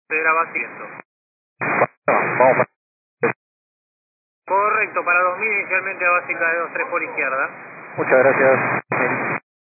Era Baciento. Vamos para... Correcto, para 2000 inicialmente a básica de 23 por izquierda. Muchas gracias.